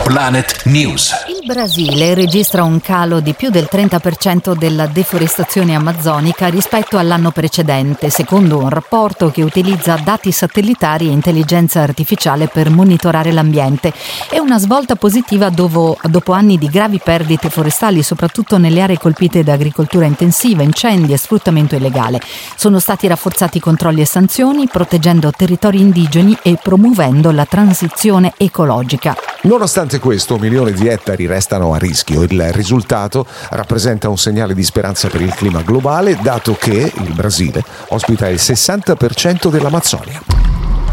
Planet News. Il Brasile registra un calo di più del 30% della deforestazione amazzonica rispetto all'anno precedente, secondo un rapporto che utilizza dati satellitari e intelligenza artificiale per monitorare l'ambiente. È una svolta positiva dopo anni di gravi perdite forestali, soprattutto nelle aree colpite da agricoltura intensiva, incendi e sfruttamento illegale. Sono stati rafforzati controlli e sanzioni, proteggendo territori indigeni e promuovendo la transizione ecologica. Nonostante questo, milioni di ettari restano a rischio. Il risultato rappresenta un segnale di speranza per il clima globale, dato che il Brasile ospita il 60% dell'Amazzonia.